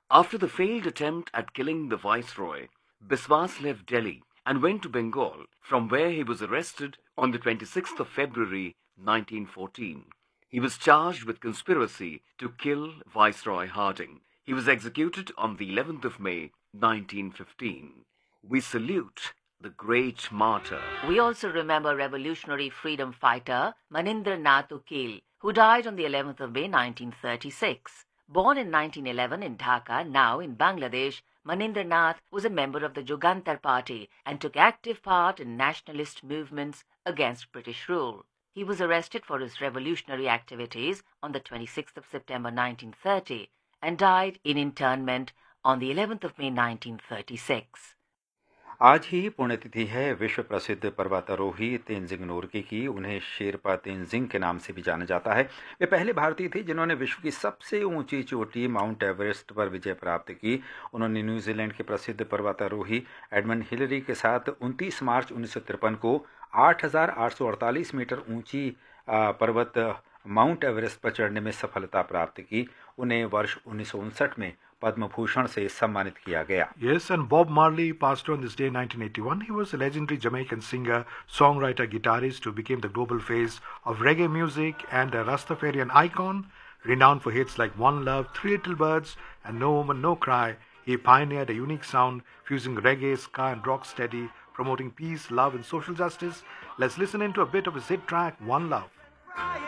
After the failed attempt at killing the viceroy, Biswas left Delhi and went to Bengal, from where he was arrested on the 26th of February 1914. He was charged with conspiracy to kill Viceroy Harding. He was executed on the 11th of May 1915. We salute the great martyr. We also remember revolutionary freedom fighter Manindra Nath Ukil, who died on the 11th of May 1936. Born in 1911 in Dhaka, now in Bangladesh, Manindra Nath was a member of the Jugantar Party and took active part in nationalist movements against British rule. He was arrested for his revolutionary activities on the 26th of September 1930 and died in internment on the 11th of May 1936. आज ही पुण्यतिथि है विश्व प्रसिद्ध पर्वतारोही तेंजिंग नोरगे की। उन्हें शेरपा तेंजिंग के नाम से भी जाना जाता है। वे पहले भारतीय थे जिन्होंने विश्व की सबसे ऊंची चोटी माउंट एवरेस्ट पर विजय प्राप्त की। उन्होंने न्यूजीलैंड के प्रसिद्ध पर्वतारोही एडमंड हिलरी के साथ 29 मार्च 1953 को 8,848 मीटर ऊंची पर्वत माउंट एवरेस्ट पर चढ़ने में सफलता प्राप्त की। उन्हें वर्ष 1959 में पद्म भूषण से सम्मानित किया गया। Yes, and Bob Marley passed on this day in 1981. He was a legendary Jamaican singer, songwriter, guitarist who became the global face of reggae music and a Rastafarian icon, renowned for hits like One Love, Three Little Birds, and No Woman, No Cry. He pioneered a unique sound, fusing reggae, ska, and rocksteady, promoting peace, love, and social justice. Let's listen into a bit of his hit track, One Love.